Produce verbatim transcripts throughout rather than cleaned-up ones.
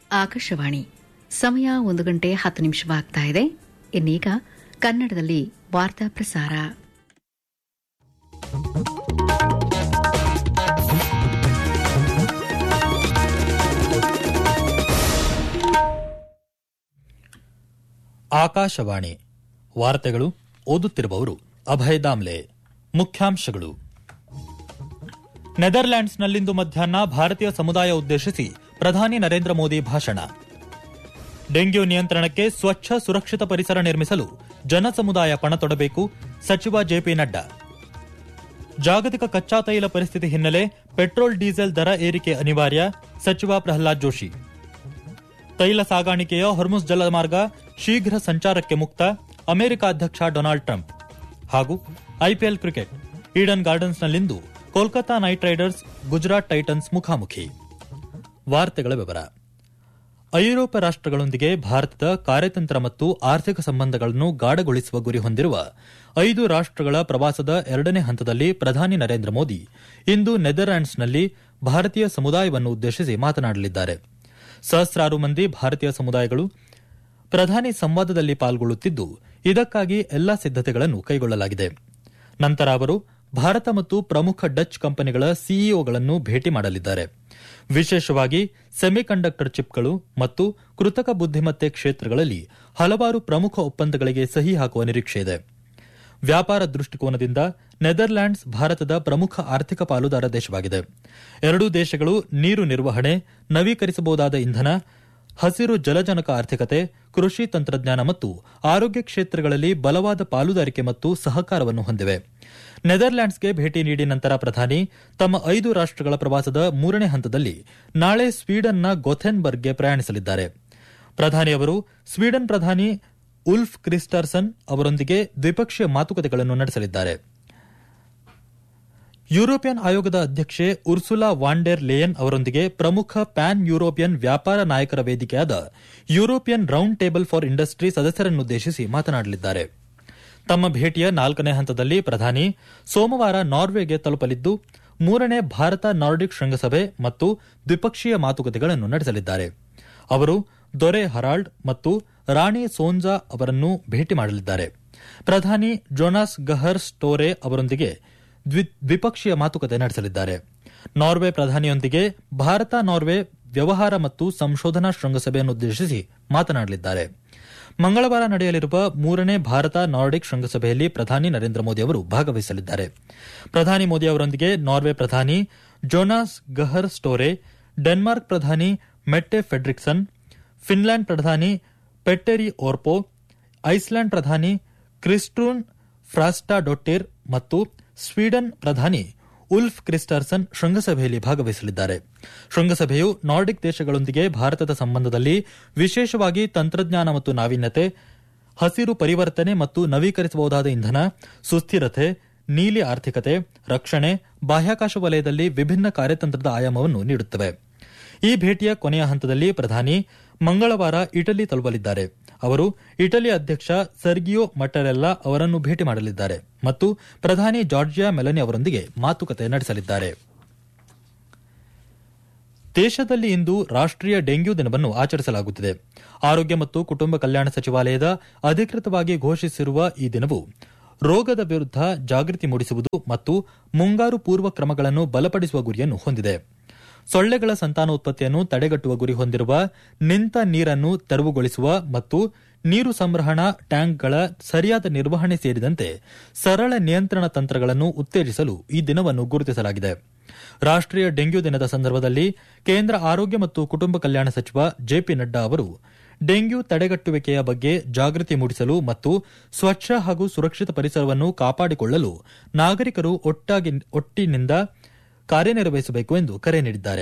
ಆಕಾಶವಾಣಿ ಸಮಯ ಒಂದು ಗಂಟೆ ಹತ್ತು ನಿಮಿಷವಾಗ್ತಾ ಇದೆ. ಇನ್ನೀಗ ಕನ್ನಡದಲ್ಲಿ ವಾರ್ತಾ ಪ್ರಸಾರ. ಆಕಾಶವಾಣಿ ವಾರ್ತೆಗಳು ಓದುತ್ತಿರುವವರು ಅಭಯ್ ದಾಮ್ಲೆ. ಮುಖ್ಯಾಂಶಗಳು: ನೆದರ್ಲ್ಯಾಂಡ್ಸ್ನಲ್ಲಿಂದು ಮಧ್ಯಾಹ್ನ ಭಾರತೀಯ ಸಮುದಾಯ ಉದ್ದೇಶಿಸಿ ಪ್ರಧಾನಿ ನರೇಂದ್ರ ಮೋದಿ ಭಾಷಣ. ಡೆಂಗ್ಯೂ ನಿಯಂತ್ರಣಕ್ಕೆ ಸ್ವಚ್ಛ ಸುರಕ್ಷಿತ ಪರಿಸರ ನಿರ್ಮಿಸಲು ಜನಸಮುದಾಯ ಪಣ ತೊಡಬೇಕು, ಸಚಿವ ಜೆಪಿ ನಡ್ಡಾ. ಜಾಗತಿಕ ಕಚ್ಚಾ ತೈಲ ಪರಿಸ್ಥಿತಿ ಹಿನ್ನೆಲೆ ಪೆಟ್ರೋಲ್ ಡೀಸೆಲ್ ದರ ಏರಿಕೆ ಅನಿವಾರ್ಯ, ಸಚಿವ ಪ್ರಹ್ಲಾದ್ ಜೋಶಿ. ತೈಲ ಸಾಗಾಣಿಕೆಯ ಹೊರ್ಮುಜ್ ಜಲಮಾರ್ಗ ಶೀಘ್ರ ಸಂಚಾರಕ್ಕೆ ಮುಕ್ತ, ಅಮೆರಿಕ ಅಧ್ಯಕ್ಷ ಡೊನಾಲ್ಡ್ ಟ್ರಂಪ್. ಹಾಗೂ IPL cricket, Eden ಗಾರ್ಡನ್ಸ್ನಲ್ಲಿಂದು Kolkata night Riders Gujarat Titans ಮುಖಾಮುಖಿ. ವಾರ್ತೆಗಳ ವಿವರ. ಐರೋಪ್ಯ ರಾಷ್ಟಗಳೊಂದಿಗೆ ಭಾರತದ ಕಾರ್ಯತಂತ್ರ ಮತ್ತು ಆರ್ಥಿಕ ಸಂಬಂಧಗಳನ್ನು ಗಾಢಗೊಳಿಸುವ ಗುರಿ ಹೊಂದಿರುವ ಐದು ರಾಷ್ಟಗಳ ಪ್ರವಾಸದ ಎರಡನೇ ಹಂತದಲ್ಲಿ ಪ್ರಧಾನಿ ನರೇಂದ್ರ ಮೋದಿ ಇಂದು ನೆದರ್ಲ್ಯಾಂಡ್ಸ್ನಲ್ಲಿ ಭಾರತೀಯ ಸಮುದಾಯವನ್ನು ಉದ್ದೇಶಿಸಿ ಮಾತನಾಡಲಿದ್ದಾರೆ. ಸಹಸ್ರಾರು ಮಂದಿ ಭಾರತೀಯ ಸಮುದಾಯಗಳು ಪ್ರಧಾನಿ ಸಂವಾದದಲ್ಲಿ ಪಾಲ್ಗೊಳ್ಳುತ್ತಿದ್ದು, ಇದಕ್ಕಾಗಿ ಎಲ್ಲಾ ಸಿದ್ದತೆಗಳನ್ನು ಕೈಗೊಳ್ಳಲಾಗಿದೆ. ನಂತರ ಅವರು ಭಾರತ ಮತ್ತು ಪ್ರಮುಖ ಡಚ್ ಕಂಪನಿಗಳ ಸಿಇಒಗಳನ್ನು ಭೇಟಿ ಮಾಡಲಿದ್ದಾರೆ. ವಿಶೇಷವಾಗಿ ಸೆಮಿಕಂಡಕ್ಟರ್ ಚಿಪ್ಗಳು ಮತ್ತು ಕೃತಕ ಬುದ್ದಿಮತ್ತೆ ಕ್ಷೇತ್ರಗಳಲ್ಲಿ ಹಲವಾರು ಪ್ರಮುಖ ಒಪ್ಪಂದಗಳಿಗೆ ಸಹಿ ಹಾಕುವ ನಿರೀಕ್ಷೆಯಿದೆ. ವ್ಯಾಪಾರ ದೃಷ್ಟಿಕೋನದಿಂದ ನೆದರ್ಲ್ಯಾಂಡ್ಸ್ ಭಾರತದ ಪ್ರಮುಖ ಆರ್ಥಿಕ ಪಾಲುದಾರ ದೇಶವಾಗಿದೆ. ಎರಡೂ ದೇಶಗಳು ನೀರು ನಿರ್ವಹಣೆ, ನವೀಕರಿಸಬಹುದಾದ ಇಂಧನ, ಹಸಿರು ಜಲಜನಕ ಆರ್ಥಿಕತೆ, ಕೃಷಿ ತಂತ್ರಜ್ಞಾನ ಮತ್ತು ಆರೋಗ್ಯ ಕ್ಷೇತ್ರಗಳಲ್ಲಿ ಬಲವಾದ ಪಾಲುದಾರಿಕೆ ಮತ್ತು ಸಹಕಾರವನ್ನು ಹೊಂದಿವೆ. ನೆದರ್ಲ್ಯಾಂಡ್ಸ್ಗೆ ಭೇಟಿ ನೀಡಿ ನಂತರ ಪ್ರಧಾನಿ ತಮ್ಮ ಐದು ರಾಷ್ಟಗಳ ಪ್ರವಾಸದ ಮೂರನೇ ಹಂತದಲ್ಲಿ ನಾಳೆ ಸ್ವೀಡನ್ನ ಗೊಥೆನ್ಬರ್ಗ್ಗೆ ಪ್ರಯಾಣಿಸಲಿದ್ದಾರೆ. ಪ್ರಧಾನಿ ಅವರು ಸ್ವೀಡನ್ ಪ್ರಧಾನಿ ಉಲ್ಫ್ ಕ್ರಿಸ್ಟರ್ಸನ್ ಅವರೊಂದಿಗೆ ದ್ವಿಪಕ್ಷೀಯ ಮಾತುಕತೆಗಳನ್ನು ನಡೆಸಲಿದ್ದಾರೆ. ಯುರೋಪಿಯನ್ ಆಯೋಗದ ಅಧ್ಯಕ್ಷೆ ಉರ್ಸುಲಾ ವಾನ್ ಡೆರ್ ಲೇಯನ್ ಅವರೊಂದಿಗೆ ಪ್ರಮುಖ ಪ್ಯಾನ್ ಯುರೋಪಿಯನ್ ವ್ಯಾಪಾರ ನಾಯಕರ ವೇದಿಕೆಯಾದ European round table for industry ಸದಸ್ಯರನ್ನುದ್ದೇಶಿಸಿ ಮಾತನಾಡಲಿದ್ದಾರೆ. ತಮ್ಮ ಭೇಟಿಯ ನಾಲ್ಕನೇ ಹಂತದಲ್ಲಿ ಪ್ರಧಾನಿ ಸೋಮವಾರ ನಾರ್ವೆಗೆ ತಲುಪಲಿದ್ದು, ಮೂರನೇ ಭಾರತ ನಾರ್ಡಿಕ್ ಶೃಂಗಸಭೆ ಮತ್ತು ದ್ವಿಪಕ್ಷೀಯ ಮಾತುಕತೆಗಳನ್ನು ನಡೆಸಲಿದ್ದಾರೆ. ಅವರು ದೊರೆ ಹರಾಲ್ಡ್ ಮತ್ತು ರಾಣಿ ಸೋನ್ಜಾ ಅವರನ್ನು ಭೇಟಿ ಮಾಡಲಿದ್ದಾರೆ. ಪ್ರಧಾನಿ ಜೋನಾಸ್ ಗಹರ್ ಸ್ಟೋರೆ ಅವರೊಂದಿಗೆ ದ್ವಿಪಕ್ಷೀಯ ಮಾತುಕತೆ ನಡೆಸಲಿದ್ದಾರೆ. ನಾರ್ವೆ ಪ್ರಧಾನಿಯೊಂದಿಗೆ ಭಾರತ ನಾರ್ವೆ ವ್ಯವಹಾರ ಮತ್ತು ಸಂಶೋಧನಾ ಶೃಂಗಸಭೆಯನ್ನುದ್ದೇಶಿಸಿ ಮಾತನಾಡಲಿದ್ದಾರೆ. ಮಂಗಳವಾರ ನಡೆಯಲಿರುವ ಮೂರನೇ ಭಾರತ ನಾರ್ಡಿಕ್ ಶೃಂಗಸಭೆಯಲ್ಲಿ ಪ್ರಧಾನಿ ನರೇಂದ್ರ ಮೋದಿ ಅವರು ಭಾಗವಹಿಸಲಿದ್ದಾರೆ. ಪ್ರಧಾನಿ ಮೋದಿ ಅವರೊಂದಿಗೆ ನಾರ್ವೆ ಪ್ರಧಾನಿ ಜೋನಾಸ್ ಗಹರ್ ಸ್ಟೋರೆ, ಡೆನ್ಮಾರ್ಕ್ ಪ್ರಧಾನಿ ಮೆಟ್ಟೆ ಫೆಡ್ರಿಕ್ಸನ್, ಫಿನ್ಲ್ಯಾಂಡ್ ಪ್ರಧಾನಿ ಪೆಟ್ಟೆರಿ ಓರ್ಪೋ, ಐಸ್ಲ್ಯಾಂಡ್ ಪ್ರಧಾನಿ ಕ್ರಿಸ್ಟೂನ್ ಫ್ರಾಸ್ಟಾಡೊಟ್ಟಿರ್ ಮತ್ತು ಸ್ವೀಡನ್ ಪ್ರಧಾನಿ ಉಲ್ಫ್ ಕ್ರಿಸ್ಟರ್ಸನ್ ಶೃಂಗಸಭೆಯಲ್ಲಿ ಭಾಗವಹಿಸಲಿದ್ದಾರೆ. ಶೃಂಗಸಭೆಯು ನಾರ್ಡಿಕ್ ದೇಶಗಳೊಂದಿಗೆ ಭಾರತದ ಸಂಬಂಧದಲ್ಲಿ ವಿಶೇಷವಾಗಿ ತಂತ್ರಜ್ಞಾನ ಮತ್ತು ನಾವೀನ್ಯತೆ, ಹಸಿರು ಪರಿವರ್ತನೆ ಮತ್ತು ನವೀಕರಿಸಬಹುದಾದ ಇಂಧನ, ಸುಸ್ಥಿರತೆ, ನೀಲಿ ಆರ್ಥಿಕತೆ, ರಕ್ಷಣೆ, ಬಾಹ್ಯಾಕಾಶ ವಲಯದಲ್ಲಿ ವಿಭಿನ್ನ ಕಾರ್ಯತಂತ್ರದ ಆಯಾಮವನ್ನು ನೀಡುತ್ತವೆ. ಈ ಭೇಟಿಯ ಕೊನೆಯ ಹಂತದಲ್ಲಿ ಪ್ರಧಾನಿ ಮಂಗಳವಾರ ಇಟಲಿ ತಲುಪಲಿದ್ದಾರೆ. ಅವರು ಇಟಲಿ ಅಧ್ಯಕ್ಷ ಸರ್ಗಿಯೋ ಮಟ್ಟರೆಲ್ಲಾ ಅವರನ್ನು ಭೇಟಿ ಮಾಡಲಿದ್ದಾರೆ ಮತ್ತು ಪ್ರಧಾನಿ ಜಾರ್ಜಿಯಾ ಮೆಲನಿ ಅವರೊಂದಿಗೆ ಮಾತುಕತೆ ನಡೆಸಲಿದ್ದಾರೆ. ದೇಶದಲ್ಲಿ ಇಂದು ರಾಷ್ಟೀಯ ಡೆಂಗ್ಯೂ ದಿನವನ್ನು ಆಚರಿಸಲಾಗುತ್ತಿದೆ. ಆರೋಗ್ಯ ಮತ್ತು ಕುಟುಂಬ ಕಲ್ಯಾಣ ಸಚಿವಾಲಯದ ಅಧಿಕೃತವಾಗಿ ಘೋಷಿಸಿರುವ ಈ ದಿನವು ರೋಗದ ವಿರುದ್ಧ ಜಾಗೃತಿ ಮೂಡಿಸುವುದು ಮತ್ತು ಮುಂಗಾರು ಪೂರ್ವ ಕ್ರಮಗಳನ್ನು ಬಲಪಡಿಸುವ ಗುರಿಯನ್ನು ಹೊಂದಿದೆ. ಸೊಳ್ಳೆಗಳ ಸಂತಾನೋತ್ಪತ್ತಿಯನ್ನು ತಡೆಗಟ್ಟುವ ಗುರಿ ಹೊಂದಿರುವ ನಿಂತ ನೀರನ್ನು ತೆರವುಗೊಳಿಸುವ ಮತ್ತು ನೀರು ಸಂಗ್ರಹಣಾ ಟ್ಯಾಂಕ್ಗಳ ಸರಿಯಾದ ನಿರ್ವಹಣೆ ಸೇರಿದಂತೆ ಸರಳ ನಿಯಂತ್ರಣ ತಂತ್ರಗಳನ್ನು ಉತ್ತೇಜಿಸಲು ಈ ದಿನವನ್ನು ಗುರುತಿಸಲಾಗಿದೆ. ರಾಷ್ಟೀಯ ಡೆಂಗ್ಯೂ ದಿನದ ಸಂದರ್ಭದಲ್ಲಿ ಕೇಂದ್ರ ಆರೋಗ್ಯ ಮತ್ತು ಕುಟುಂಬ ಕಲ್ಯಾಣ ಸಚಿವ ಜೆಪಿ ನಡ್ಡಾ ಅವರು ಡೆಂಗ್ಯೂ ತಡೆಗಟ್ಟುವಿಕೆಯ ಬಗ್ಗೆ ಜಾಗೃತಿ ಮೂಡಿಸಲು ಮತ್ತು ಸ್ವಚ್ಛ ಹಾಗೂ ಸುರಕ್ಷಿತ ಪರಿಸರವನ್ನು ಕಾಪಾಡಿಕೊಳ್ಳಲು ನಾಗರಿಕರು ಒಟ್ಟಿನಿಂದ ಕಾರ್ಯನಿರ್ವಹಿಸಬೇಕು ಎಂದು ಕರೆ ನೀಡಿದ್ದಾರೆ.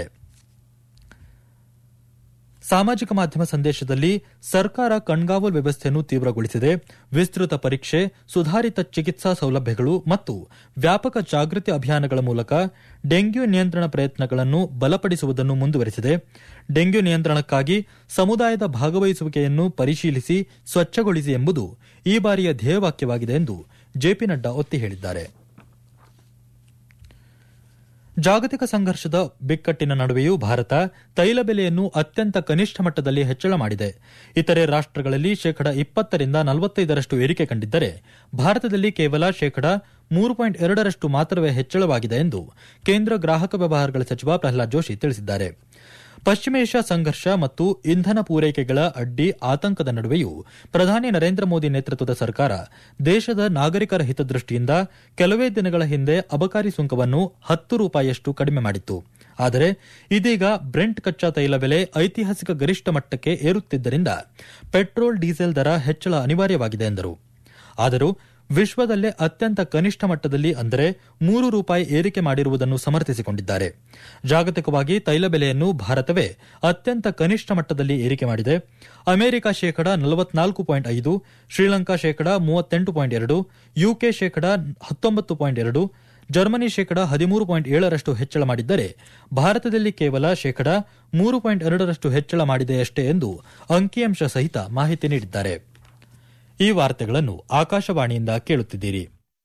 ಸಾಮಾಜಿಕ ಮಾಧ್ಯಮ ಸಂದೇಶದಲ್ಲಿ ಸರ್ಕಾರ ಕಣ್ಗಾವಲು ವ್ಯವಸ್ಥೆಯನ್ನು ತೀವ್ರಗೊಳಿಸಿದೆ, ವಿಸ್ತೃತ ಪರೀಕ್ಷೆ, ಸುಧಾರಿತ ಚಿಕಿತ್ಸಾ ಸೌಲಭ್ಯಗಳು ಮತ್ತು ವ್ಯಾಪಕ ಜಾಗೃತಿ ಅಭಿಯಾನಗಳ ಮೂಲಕ ಡೆಂಗ್ಯೂ ನಿಯಂತ್ರಣ ಪ್ರಯತ್ನಗಳನ್ನು ಬಲಪಡಿಸುವುದನ್ನು ಮುಂದುವರೆಸಿದೆ. ಡೆಂಗ್ಯೂ ನಿಯಂತ್ರಣಕ್ಕಾಗಿ ಸಮುದಾಯದ ಭಾಗವಹಿಸುವಿಕೆಯನ್ನು ಪರಿಶೀಲಿಸಿ ಸ್ವಚ್ಛಗೊಳಿಸಿ ಎಂಬುದು ಈ ಬಾರಿಯ ಧ್ಯೇಯವಾಕ್ಯವಾಗಿದೆ ಎಂದು ಜೆಪಿ ನಡ್ಡಾ ಒತ್ತಿ ಹೇಳಿದ್ದಾರೆ. ಜಾಗತಿಕ ಸಂಘರ್ಷದ ಬಿಕ್ಕಟ್ಟಿನ ನಡುವೆಯೂ ಭಾರತ ತೈಲ ಬೆಲೆಯನ್ನು ಅತ್ಯಂತ ಕನಿಷ್ಠ ಮಟ್ಟದಲ್ಲಿ ಹೆಚ್ಚಳ ಮಾಡಿದೆ. ಇತರೆ ರಾಷ್ಟಗಳಲ್ಲಿ ಶೇಕಡ ಇಪ್ಪತ್ತರಿಂದ ನಲವತ್ತೈದರಷ್ಟು ಏರಿಕೆ ಕಂಡಿದ್ದರೆ ಭಾರತದಲ್ಲಿ ಕೇವಲ ಶೇಕಡ ಮೂರು ಪಾಯಿಂಟ್ ಎರಡರಷ್ಟು ಮಾತ್ರವೇ ಹೆಚ್ಚಳವಾಗಿದೆ ಎಂದು ಕೇಂದ್ರ ಗ್ರಾಹಕ ವ್ಯವಹಾರಗಳ ಸಚಿವ ಪ್ರಹ್ಲಾದ್ ಜೋಶಿ ತಿಳಿಸಿದ್ದಾರೆ. ಪಶ್ಚಿಮ ಏಷ್ಯಾ ಸಂಘರ್ಷ ಮತ್ತು ಇಂಧನ ಪೂರೈಕೆಗಳ ಅಡ್ಡಿ ಆತಂಕದ ನಡುವೆಯೂ ಪ್ರಧಾನಿ ನರೇಂದ್ರ ಮೋದಿ ನೇತೃತ್ವದ ಸರ್ಕಾರ ದೇಶದ ನಾಗರಿಕರ ಹಿತದೃಷ್ಟಿಯಿಂದ ಕೆಲವೇ ದಿನಗಳ ಹಿಂದೆ ಅಬಕಾರಿ ಸುಂಕವನ್ನು ಹತ್ತು ರೂಪಾಯಿಯಷ್ಟು ಕಡಿಮೆ ಮಾಡಿತ್ತು. ಆದರೆ ಇದೀಗ ಬ್ರೆಂಟ್ ಕಚ್ಚಾ ತೈಲ ಬೆಲೆ ಐತಿಹಾಸಿಕ ಗರಿಷ್ಠ ಮಟ್ಟಕ್ಕೆ ಏರುತ್ತಿದ್ದರಿಂದ ಪೆಟ್ರೋಲ್ ಡೀಸೆಲ್ ದರ ಹೆಚ್ಚಳ ಅನಿವಾರ್ಯವಾಗಿದೆ ಎಂದರು. ಆದರೂ ವಿಶ್ವದಲ್ಲೇ ಅತ್ಯಂತ ಕನಿಷ್ಠ ಮಟ್ಟದಲ್ಲಿ ಅಂದರೆ ಮೂರು ರೂಪಾಯಿ ಏರಿಕೆ ಮಾಡಿರುವುದನ್ನು ಸಮರ್ಥಿಸಿಕೊಂಡಿದ್ದಾರೆ. ಜಾಗತಿಕವಾಗಿ ತೈಲ ಬೆಲೆಯನ್ನು ಭಾರತವೇ ಅತ್ಯಂತ ಕನಿಷ್ಠ ಮಟ್ಟದಲ್ಲಿ ಏರಿಕೆ ಮಾಡಿದೆ. ಅಮೆರಿಕ ಶೇಕಡ ನಲವತ್ನಾಲ್ಕು ಪಾಯಿಂಟ್ ಐದು, ಶ್ರೀಲಂಕಾ ಶೇಕಡ ಮೂವತ್ತೆಂಟು ಪಾಯಿಂಟ್ ಎರಡು, ಯುಕೆ ಶೇಕಡ ಹತ್ತೊಂಬತ್ತು ಪಾಯಿಂಟ್ ಎರಡು, ಜರ್ಮನಿ ಶೇಕಡ ಹದಿಮೂರು ಪಾಯಿಂಟ್ ಏಳರಷ್ಟು ಹೆಚ್ಚಳ ಮಾಡಿದ್ದರೆ ಭಾರತದಲ್ಲಿ ಕೇವಲ ಶೇಕಡ ಮೂರು ಪಾಯಿಂಟ್ ಎರಡರಷ್ಟು ಹೆಚ್ಚಳ ಮಾಡಿದೆಯಷ್ಟೇ ಎಂದು ಅಂಕಿಅಂಶ ಸಹಿತ ಮಾಹಿತಿ ನೀಡಿದ್ದಾರೆ. ಈ ವಾರ್ತೆಗಳನ್ನು ಆಕಾಶವಾಣಿಯಿಂದ ಕೇಳುತ್ತಿದ್ದೀರಿ.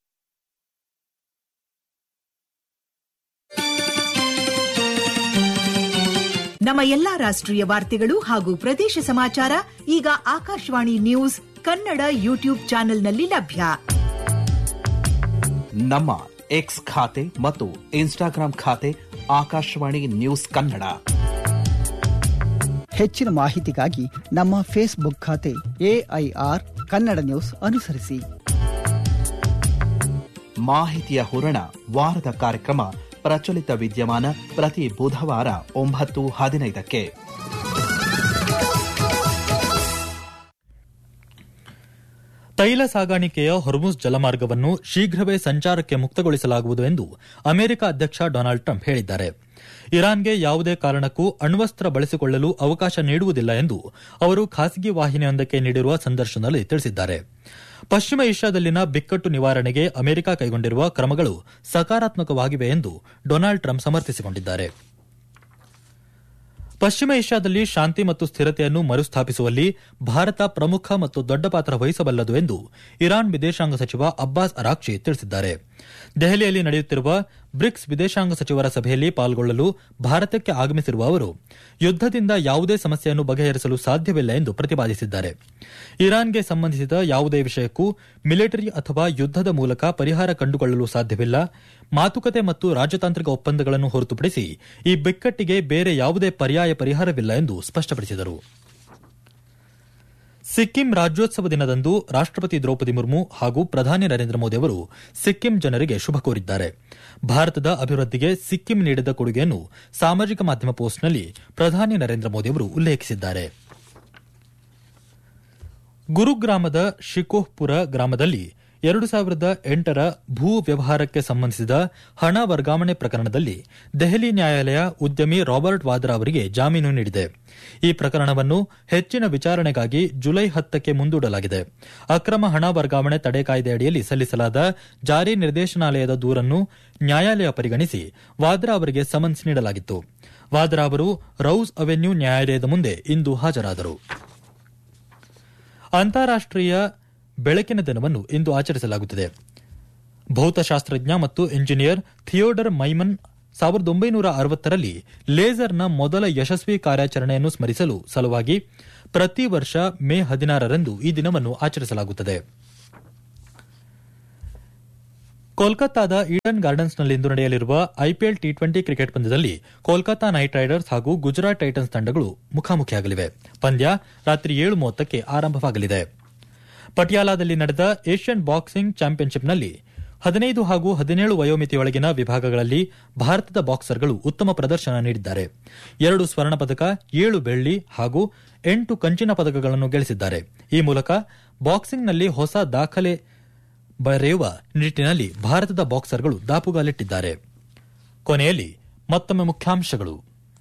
ನಮ್ಮ ಎಲ್ಲಾ ರಾಷ್ಟ್ರೀಯ ವಾರ್ತೆಗಳು ಹಾಗೂ ಪ್ರದೇಶ ಸಮಾಚಾರ ಈಗ ಆಕಾಶವಾಣಿ ನ್ಯೂಸ್ ಕನ್ನಡ ಯೂಟ್ಯೂಬ್ ಚಾನೆಲ್ನಲ್ಲಿ ಲಭ್ಯ. ನಮ್ಮ ಎಕ್ಸ್ ಖಾತೆ ಮತ್ತು ಇನ್ಸ್ಟಾಗ್ರಾಂ ಖಾತೆ ಆಕಾಶವಾಣಿ ನ್ಯೂಸ್ ಕನ್ನಡ. ಹೆಚ್ಚಿನ ಮಾಹಿತಿಗಾಗಿ ನಮ್ಮ ಫೇಸ್ಬುಕ್ ಖಾತೆ ಎಐಆರ್ ಕನ್ನಡ ನ್ಯೂಸ್ ಅನುಸರಿಸಿ. ಮಾಹಿತಿಯ ಹೂರಣ ವಾರದ ಕಾರ್ಯಕ್ರಮ ಪ್ರಚಲಿತ ವಿದ್ಯಮಾನ ಪ್ರತಿ ಬುಧವಾರ ಒಂಬತ್ತು ಹದಿನೈದಕ್ಕೆ. ತೈಲ ಸಾಗಾಣಿಕೆಯ ಹೊರ್ಮುಜ್ ಜಲಮಾರ್ಗವನ್ನು ಶೀಘ್ರವೇ ಸಂಚಾರಕ್ಕೆ ಮುಕ್ತಗೊಳಿಸಲಾಗುವುದು ಎಂದು ಅಮೆರಿಕ ಅಧ್ಯಕ್ಷ ಡೊನಾಲ್ಡ್ ಟ್ರಂಪ್ ಹೇಳಿದ್ದಾರೆ. ಇರಾನ್ಗೆ ಯಾವುದೇ ಕಾರಣಕ್ಕೂ ಅಣ್ವಸ್ತ್ರ ಬಳಸಿಕೊಳ್ಳಲು ಅವಕಾಶ ನೀಡುವುದಿಲ್ಲ ಎಂದು ಅವರು ಖಾಸಗಿ ವಾಹಿನಿಯೊಂದಕ್ಕೆ ನೀಡಿರುವ ಸಂದರ್ಶನದಲ್ಲಿ ತಿಳಿಸಿದ್ದಾರೆ. ಪಶ್ಚಿಮ ಏಷ್ಯಾದಲ್ಲಿನ ಬಿಕ್ಕಟ್ಟು ನಿವಾರಣೆಗೆ ಅಮೆರಿಕ ಕೈಗೊಂಡಿರುವ ಕ್ರಮಗಳು ಸಕಾರಾತ್ಮಕವಾಗಿವೆ ಎಂದು ಡೊನಾಲ್ಡ್ ಟ್ರಂಪ್ ಸಮರ್ಥಿಸಿಕೊಂಡಿದ್ದಾರೆ. ಪಶ್ಚಿಮ ಏಷ್ಯಾದಲ್ಲಿ ಶಾಂತಿ ಮತ್ತು ಸ್ಥಿರತೆಯನ್ನು ಮರುಸ್ಥಾಪಿಸುವಲ್ಲಿ ಭಾರತ ಪ್ರಮುಖ ಮತ್ತು ದೊಡ್ಡ ಪಾತ್ರ ವಹಿಸಬಲ್ಲದು ಎಂದು ಇರಾನ್ ವಿದೇಶಾಂಗ ಸಚಿವ ಅಬ್ಬಾಸ್ ಅರಾಕ್ಚಿ ತಿಳಿಸಿದ್ದಾರೆ. ದೆಹಲಿಯಲ್ಲಿ ನಡೆಯುತ್ತಿರುವ ಬ್ರಿಕ್ಸ್ ವಿದೇಶಾಂಗ ಸಚಿವರ ಸಭೆಯಲ್ಲಿ ಪಾಲ್ಗೊಳ್ಳಲು ಭಾರತಕ್ಕೆ ಆಗಮಿಸಿರುವ ಅವರು ಯುದ್ದದಿಂದ ಯಾವುದೇ ಸಮಸ್ಯೆಯನ್ನು ಬಗೆಹರಿಸಲು ಸಾಧ್ಯವಿಲ್ಲ ಎಂದು ಪ್ರತಿಪಾದಿಸಿದ್ದಾರೆ. ಇರಾನ್ಗೆ ಸಂಬಂಧಿಸಿದ ಯಾವುದೇ ವಿಷಯಕ್ಕೂ ಮಿಲಿಟರಿ ಅಥವಾ ಯುದ್ದದ ಮೂಲಕ ಪರಿಹಾರ ಕಂಡುಕೊಳ್ಳಲು ಸಾಧ್ಯವಿಲ್ಲ. ಮಾತುಕತೆ ಮತ್ತು ರಾಜತಾಂತ್ರಿಕ ಒಪ್ಪಂದಗಳನ್ನು ಹೊರತುಪಡಿಸಿ ಈ ಬಿಕ್ಕಟ್ಟಿಗೆ ಬೇರೆ ಯಾವುದೇ ಪರ್ಯಾಯ ಪರಿಹಾರವಿಲ್ಲ ಎಂದು ಸ್ಪಷ್ಟಪಡಿಸಿದರು. ಸಿಕ್ಕಿಂ ರಾಜ್ಯೋತ್ಸವ ದಿನದಂದು ರಾಷ್ಟಪತಿ ದ್ರೌಪದಿ ಮುರ್ಮು ಹಾಗೂ ಪ್ರಧಾನಿ ನರೇಂದ್ರ ಮೋದಿ ಅವರು ಸಿಕ್ಕಿಂ ಜನರಿಗೆ ಶುಭ ಕೋರಿದ್ದಾರೆ. ಭಾರತದ ಅಭಿವೃದ್ಧಿಗೆ ಸಿಕ್ಕಿಂ ನೀಡಿದ ಕೊಡುಗೆಯನ್ನು ಸಾಮಾಜಿಕ ಮಾಧ್ಯಮ ಪೋಸ್ಟ್ನಲ್ಲಿ ಪ್ರಧಾನಿ ನರೇಂದ್ರ ಮೋದಿ ಅವರು ಉಲ್ಲೇಖಿಸಿದ್ದಾರೆ. ಗುರುಗ್ರಾಮದ ಶಿಕೋಹ್ಪುರ ಗ್ರಾಮದಲ್ಲಿ ಎರಡು ಸಾವಿರದ ಎಂಟರ ಭೂ ವ್ಯವಹಾರಕ್ಕೆ ಸಂಬಂಧಿಸಿದ ಹಣ ವರ್ಗಾವಣೆ ಪ್ರಕರಣದಲ್ಲಿ ದೆಹಲಿ ನ್ಯಾಯಾಲಯ ಉದ್ಯಮಿ ರಾಬರ್ಟ್ ವಾದ್ರಾ ಅವರಿಗೆ ಜಾಮೀನು ನೀಡಿದೆ. ಈ ಪ್ರಕರಣವನ್ನು ಹೆಚ್ಚಿನ ವಿಚಾರಣೆಗಾಗಿ ಜುಲೈ ಹತ್ತಕ್ಕೆ ಮುಂದೂಡಲಾಗಿದೆ. ಅಕ್ರಮ ಹಣ ವರ್ಗಾವಣೆ ತಡೆ ಕಾಯ್ದೆ ಅಡಿಯಲ್ಲಿ ಸಲ್ಲಿಸಲಾದ ಜಾರಿ ನಿರ್ದೇಶನಾಲಯದ ದೂರನ್ನು ನ್ಯಾಯಾಲಯ ಪರಿಗಣಿಸಿ ವಾದ್ರಾ ಅವರಿಗೆ ಸಮನ್ಸ್ ನೀಡಲಾಗಿತ್ತು. ವಾದ್ರಾ ಅವರು ರೌಸ್ ಅವೆನ್ಯೂ ನ್ಯಾಯಾಲಯದ ಮುಂದೆ ಇಂದು ಹಾಜರಾದರು. ಅಂತಾರಾಷ್ಟೀಯ ಬೆಳಕಿನ ದಿನವನ್ನು ಇಂದು ಆಚರಿಸಲಾಗುತ್ತಿದೆ. ಭೌತಶಾಸ್ತ್ರಜ್ಞ ಮತ್ತು ಇಂಜಿನಿಯರ್ ಥಿಯೋಡರ್ ಮೈಮನ್ ಸಾವಿರದ ಒಂಬೈನೂರ ಅರವತ್ತರಲ್ಲಿ ಲೇಸರ್ನ ಮೊದಲ ಯಶಸ್ವಿ ಕಾರ್ಯಾಚರಣೆಯನ್ನು ಸ್ಮರಿಸಲು ಸಲುವಾಗಿ ಪ್ರತಿ ವರ್ಷ ಮೇ ಹದಿನಾರರಂದು ಈ ದಿನವನ್ನು ಆಚರಿಸಲಾಗುತ್ತದೆ. ಕೋಲ್ಕತ್ತಾದ ಈಡನ್ ಗಾರ್ಡನ್ಸ್ನಲ್ಲಿಂದು ನಡೆಯಲಿರುವ ಐಪಿಎಲ್ ಟಿ ಟ್ವೆಂಟಿ ಕ್ರಿಕೆಟ್ ಪಂದ್ಯದಲ್ಲಿ ಕೋಲ್ಕತಾ ನೈಟ್ ರೈಡರ್ಸ್ ಹಾಗೂ ಗುಜರಾತ್ ಟೈಟನ್ಸ್ ತಂಡಗಳು ಮುಖಾಮುಖಿಯಾಗಲಿವೆ. ಪಂದ್ಯ ರಾತ್ರಿ ಏಳು ಮೂವತ್ತಕ್ಕೆ ಆರಂಭವಾಗಲಿದೆ. ಪಟಿಯಾಲಾದಲ್ಲಿ ನಡೆದ ಏಷ್ಯನ್ ಬಾಕ್ಸಿಂಗ್ ಚಾಂಪಿಯನ್ಶಿಪ್ನಲ್ಲಿ ಹದಿನೈದು ಹಾಗೂ ಹದಿನೇಳು ವಯೋಮಿತಿಯೊಳಗಿನ ವಿಭಾಗಗಳಲ್ಲಿ ಭಾರತದ ಬಾಕ್ಸರ್ಗಳು ಉತ್ತಮ ಪ್ರದರ್ಶನ ನೀಡಿದ್ದಾರೆ. ಎರಡು ಸ್ವರ್ಣ ಪದಕ, ಏಳು ಬೆಳ್ಳಿ ಹಾಗೂ ಎಂಟು ಕಂಚಿನ ಪದಕಗಳನ್ನು ಗಳಿಸಿದ್ದಾರೆ. ಈ ಮೂಲಕ ಬಾಕ್ಸಿಂಗ್ನಲ್ಲಿ ಹೊಸ ದಾಖಲೆ ಬರೆಯುವ ನಿಟ್ಟಿನಲ್ಲಿ ಭಾರತದ ಬಾಕ್ಸರ್ಗಳು ದಾಪುಗಾಲಿಟ್ಟಿದ್ದಾರೆ. ಕೊನೆಯಲ್ಲಿ ಮತ್ತೊಮ್ಮೆ ಮುಖ್ಯಾಂಶಗಳು.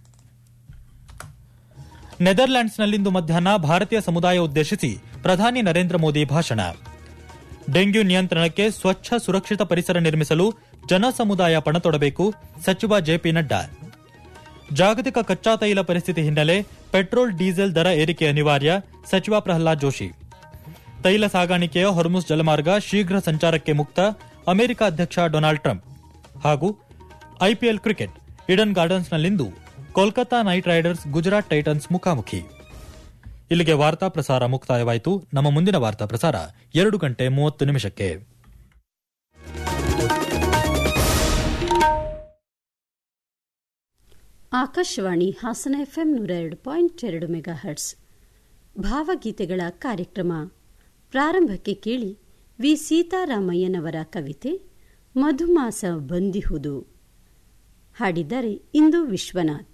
ನೆದರ್ಲ್ಯಾಂಡ್ಸ್ನಲ್ಲಿಂದು ಮಧ್ಯಾಹ್ನ ಭಾರತೀಯ ಸಮುದಾಯ ಉದ್ದೇಶಿಸಿ ಪ್ರಧಾನಿ ನರೇಂದ್ರ ಮೋದಿ ಭಾಷಣ. ಡೆಂಗ್ಯೂ ನಿಯಂತ್ರಣಕ್ಕೆ ಸ್ವಚ್ಛ ಸುರಕ್ಷಿತ ಪರಿಸರ ನಿರ್ಮಿಸಲು ಜನ ಸಮುದಾಯ ಪಣತೊಡಬೇಕು, ಸಚಿವ ಜೆಪಿ ನಡ್ಡಾ. ಜಾಗತಿಕ ಕಚ್ಚಾ ತೈಲ ಪರಿಸ್ಥಿತಿ ಹಿನ್ನೆಲೆ ಪೆಟ್ರೋಲ್ ಡೀಸೆಲ್ ದರ ಏರಿಕೆ ಅನಿವಾರ್ಯ, ಸಚಿವ ಪ್ರಹ್ಲಾದ್ ಜೋಶಿ. ತೈಲ ಸಾಗಾಣಿಕೆಯ ಹೊರ್ಮುಜ್ ಜಲಮಾರ್ಗ ಶೀಘ್ರ ಸಂಚಾರಕ್ಕೆ ಮುಕ್ತ, ಅಮೆರಿಕ ಅಧ್ಯಕ್ಷ ಡೊನಾಲ್ಡ್ ಟ್ರಂಪ್. ಹಾಗೂ IPL cricket ಇಡನ್ ಗಾರ್ಡನ್ಸ್ನಲ್ಲಿಂದು Kolkata night Riders Gujarat Titans ಮುಖಾಮುಖಿ. ಇಲ್ಲಿಗೆ ವಾರ್ತಾ ಪ್ರಸಾರ ಮುಕ್ತಾಯವಾಯಿತು. ನಮ್ಮ ಮುಂದಿನ ವಾರ್ತಾ ಪ್ರಸಾರ ಎರಡು ಗಂಟೆ ಮೂವತ್ತು ನಿಮಿಷಕ್ಕೆ. ಆಕಾಶವಾಣಿ ಹಾಸನ ಎಫ್ಎಂ ನೂರ ಎರಡು ಪಾಯಿಂಟ್ ಎರಡು ಮೆಗಾ ಹರ್ಟ್ಸ್ ಭಾವಗೀತೆಗಳ ಕಾರ್ಯಕ್ರಮ. ಪ್ರಾರಂಭಕ್ಕೆ ಕೇಳಿ ವಿ ಸೀತಾರಾಮಯ್ಯನವರ ಕವಿತೆ ಮಧುಮಾಸ ಬಂದಿಹುದು. ಹಾಡಿದ್ದಾರೆ ಇಂದು ವಿಶ್ವನಾಥ್.